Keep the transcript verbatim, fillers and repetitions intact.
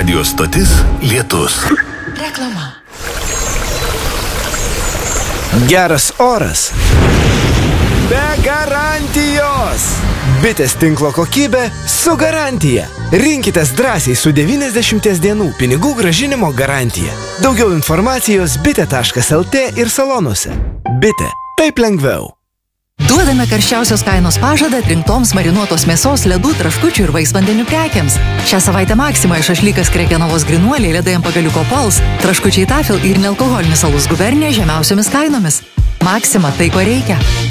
Radio stotis Lietus. Reklama. Geras oras. Be garantijos. Bitės tinklo kokybė su garantija. Rinkitės drąsiai su devyniasdešimties dienų pinigų grąžinimo garantija. Daugiau informacijos bitė taškas lt ir salonuose. Bitė. Taip lengviau. Duodame karščiausios kainos pažadą atrinktoms marinuotos mėsos, ledų, traškučių ir vaisvandenių prekiams. Šią savaitę Maximoje šašlykas Krekenovos grynuoliai, ledai ant pagaliuko Pals, traškučiai Tafel ir nealkoholinis alus Gubernija žemiausiomis kainomis. Maxima, tai ko reikia.